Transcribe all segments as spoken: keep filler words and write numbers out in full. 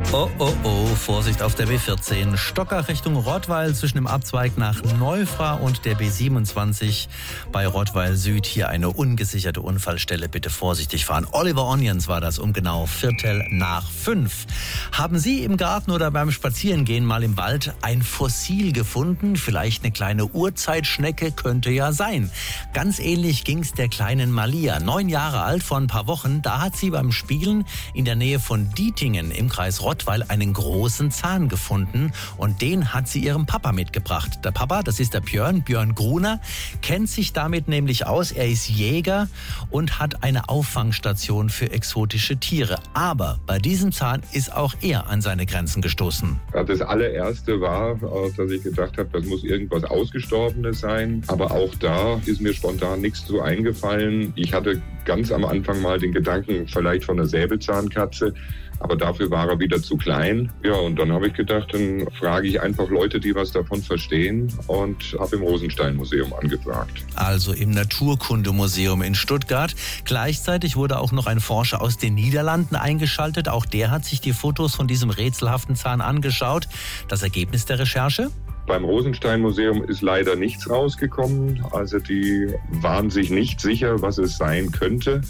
Oh, oh, oh, Vorsicht auf der B vierzehn. Stockach Richtung Rottweil zwischen dem Abzweig nach Neufra und der B siebenundzwanzig bei Rottweil Süd. Hier eine ungesicherte Unfallstelle. Bitte vorsichtig fahren. Oliver Onions war das um genau Viertel nach fünf. Haben Sie im Garten oder beim Spazierengehen mal im Wald ein Fossil gefunden? Vielleicht eine kleine Urzeitschnecke? Könnte ja sein. Ganz ähnlich ging's der kleinen Malia. Neun Jahre alt, vor ein paar Wochen. Da hat sie beim Spielen in der Nähe von Dietingen im Kreis Rottweil einen großen Zahn gefunden und den hat sie ihrem Papa mitgebracht. Der Papa, das ist der Björn, Björn Gruner, kennt sich damit nämlich aus. Er ist Jäger und hat eine Auffangstation für exotische Tiere. Aber bei diesem Zahn ist auch er an seine Grenzen gestoßen. Das allererste war, dass ich gedacht habe, das muss irgendwas Ausgestorbenes sein. Aber auch da ist mir spontan nichts so eingefallen. Ich hatte ganz am Anfang mal den Gedanken, vielleicht von einer Säbelzahnkatze. Aber dafür war er wieder zu klein. Ja, und dann habe ich gedacht, dann frage ich einfach Leute, die was davon verstehen und habe im Rosenstein-Museum angefragt. Also im Naturkundemuseum in Stuttgart. Gleichzeitig wurde auch noch ein Forscher aus den Niederlanden eingeschaltet. Auch der hat sich die Fotos von diesem rätselhaften Zahn angeschaut. Das Ergebnis der Recherche? Beim Rosenstein-Museum ist leider nichts rausgekommen. Also die waren sich nicht sicher, was es sein könnte.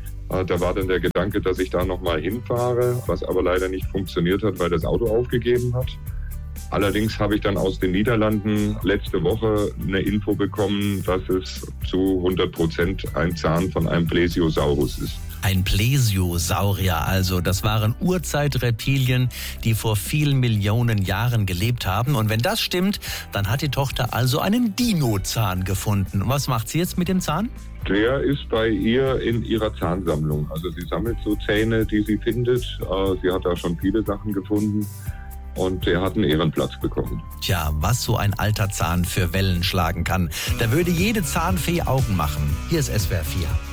Da war dann der Gedanke, dass ich da nochmal hinfahre, was aber leider nicht funktioniert hat, weil das Auto aufgegeben hat. Allerdings habe ich dann aus den Niederlanden letzte Woche eine Info bekommen, dass es zu hundert Prozent ein Zahn von einem Plesiosaurus ist. Ein Plesiosaurier also, das waren Urzeitreptilien, die vor vielen Millionen Jahren gelebt haben. Und wenn das stimmt, dann hat die Tochter also einen Dinozahn gefunden. Und was macht sie jetzt mit dem Zahn? Der ist bei ihr in ihrer Zahnsammlung. Also sie sammelt so Zähne, die sie findet. Sie hat da schon viele Sachen gefunden. Und der hat einen Ehrenplatz bekommen. Tja, was so ein alter Zahn für Wellen schlagen kann. Da würde jede Zahnfee Augen machen. Hier ist S W R vier.